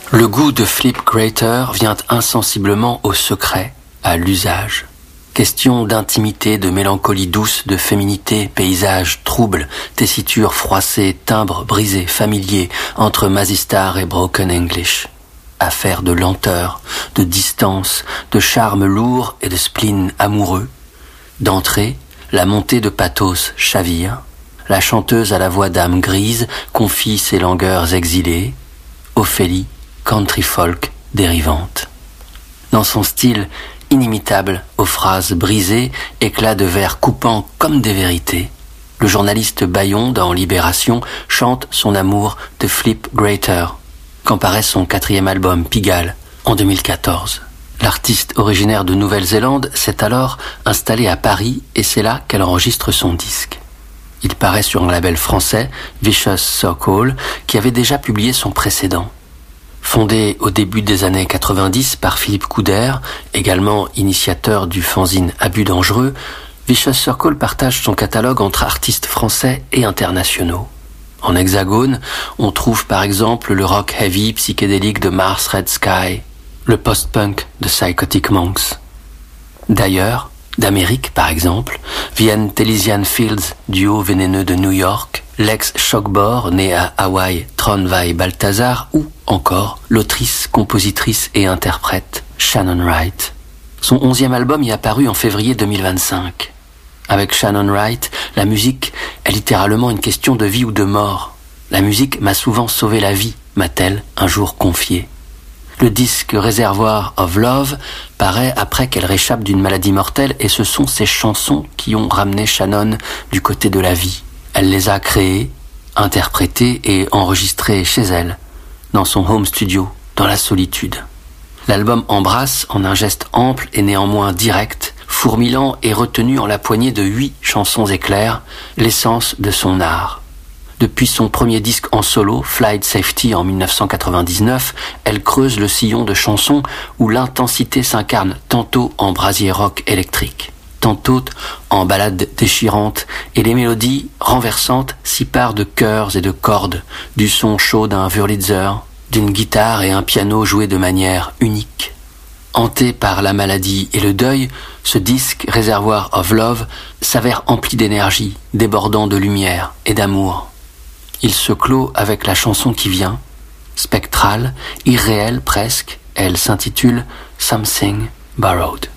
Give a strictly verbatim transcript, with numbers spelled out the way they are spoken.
Le goût de Flip Greater vient insensiblement au secret, à l'usage. Question d'intimité, de mélancolie douce, de féminité, paysage trouble, tessiture froissée, timbre brisé, familier, entre Mazistar et Broken English. Affaire de lenteur, de distance, de charme lourd et de spleen amoureux. D'entrée, la montée de pathos chavire. La chanteuse à la voix d'âme grise confie ses langueurs exilées. Ophélie, country folk dérivante. Dans son style inimitable, aux phrases brisées, éclats de vers coupants comme des vérités, le journaliste Bayon dans Libération chante son amour de Flip Greater, quand paraît son quatrième album Pigalle en deux mille quatorze. L'artiste originaire de Nouvelle-Zélande s'est alors installée à Paris et c'est là qu'elle enregistre son disque. Il paraît sur un label français, Vicious Circle, qui avait déjà publié son précédent. Fondé au début des années quatre-vingt-dix par Philippe Couder, également initiateur du fanzine Abus Dangereux, Vicious Circle partage son catalogue entre artistes français et internationaux. En hexagone, on trouve par exemple le rock heavy psychédélique de Mars Red Sky, le post-punk de Psychotic Monks. D'ailleurs, d'Amérique par exemple, viennent Elysian Fields, duo vénéneux de New York, l'ex-Shockbore, né à Hawaï, Tronvay Balthazar, ou encore l'autrice, compositrice et interprète Shannon Wright. Son onzième album y est apparu en février deux mille vingt-cinq. Avec Shannon Wright, la musique est littéralement une question de vie ou de mort. La musique m'a souvent sauvé la vie, m'a-t-elle un jour confié. Le disque Reservoir of Love paraît après qu'elle réchappe d'une maladie mortelle et ce sont ses chansons qui ont ramené Shannon du côté de la vie. Elle les a créées, interprétées et enregistrées chez elle, dans son home studio, dans la solitude. L'album embrasse, en un geste ample et néanmoins direct, fourmillant et retenu en la poignée de huit chansons éclairs, l'essence de son art. Depuis son premier disque en solo, Flight Safety en dix-neuf cent quatre-vingt-dix-neuf, elle creuse le sillon de chansons où l'intensité s'incarne tantôt en brasier rock électrique, tantôt en ballade déchirante, et les mélodies renversantes s'y parent de chœurs et de cordes, du son chaud d'un Wurlitzer, d'une guitare et un piano joués de manière unique. Hanté par la maladie et le deuil, ce disque, Reservoir of Love, s'avère empli d'énergie, débordant de lumière et d'amour. Il se clôt avec la chanson qui vient, spectrale, irréelle presque, elle s'intitule Something Borrowed.